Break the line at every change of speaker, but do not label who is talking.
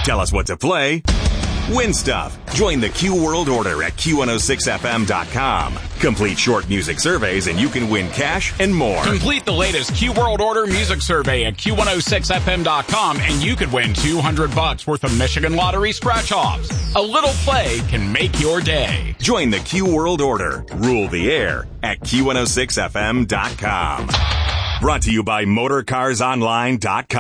Tell us what to play. Win stuff. Join the Q World Order at Q106FM.com. Complete short music surveys and you can win cash and more.
Complete the latest Q World Order music survey at Q106FM.com and you could win $200 worth of Michigan Lottery scratch-offs. A little play can make your day.
Join the Q World Order. Rule the air at Q106FM.com. Brought to you by MotorCarsOnline.com.